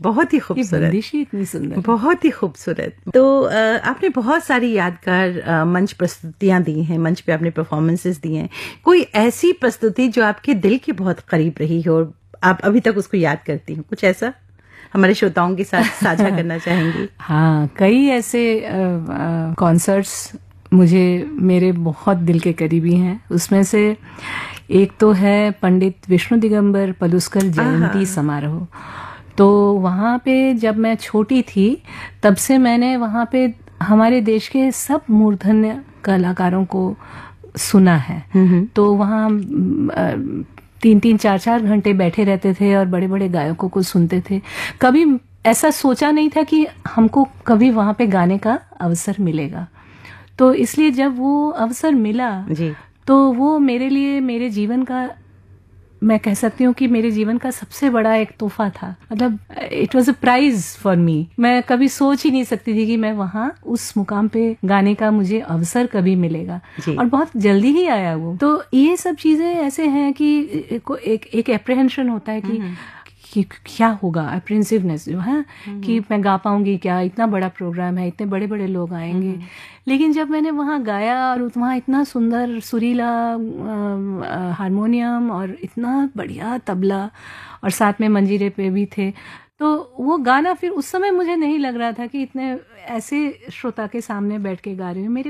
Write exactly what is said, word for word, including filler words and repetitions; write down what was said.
बहुत ही ये खूबसूरत, बंदिश ही इतनी सुंदर है। बहुत ही खूबसूरत। तो अ, आपने बहुत सारी यादगार अ, मंच प्रस्तुतियां दी हैं, मंच पे आपने परफॉर्मेंसेस दी हैं। कोई ऐसी प्रस्तुति जो आपके दिल के बहुत करीब रही हो और आप अभी तक उसको याद करती हो, कुछ ऐसा हमारे श्रोताओं के साथ साझा करना चाहेंगी? हाँ, कई ऐसे कॉन्सर्ट्स मुझे मेरे बहुत दिल के करीबी हैं। उसमें से एक तो है पंडित विष्णु दिगंबर पलुस्कर जयंती समारोह। तो वहाँ पे जब मैं छोटी थी तब से मैंने वहाँ पे हमारे देश के सब मूर्धन्य कलाकारों को सुना है। तो वहाँ अ, तीन तीन चार चार घंटे बैठे रहते थे और बड़े बड़े गायकों को सुनते थे। कभी ऐसा सोचा नहीं था कि हमको कभी वहाँ पे गाने का अवसर मिलेगा। तो इसलिए जब वो अवसर मिला जी। तो वो मेरे लिए मेरे जीवन का, मैं कह सकती हूँ कि मेरे जीवन का सबसे बड़ा एक तोहफा था। मतलब it was a prize for me. मैं कभी सोच ही नहीं सकती थी कि मैं वहाँ उस मुकाम पे गाने का मुझे अवसर कभी मिलेगा, और बहुत जल्दी ही आया वो। तो ये सब चीजें ऐसे हैं कि एक एक एप्रीहेंशन होता है कि कि क्या होगा, अप्रेंसिवनेस जो है कि मैं गा पाऊंगी क्या, इतना बड़ा प्रोग्राम है, इतने बड़े बड़े लोग आएंगे। लेकिन जब मैंने वहाँ गाया और वहाँ इतना सुंदर सुरीला हारमोनियम और इतना बढ़िया तबला और साथ में मंजीरे पे भी थे, तो वो गाना फिर उस समय मुझे नहीं लग रहा था कि इतने ऐसे श्रोता के सामने बैठ के गा रही हूँ। मेरे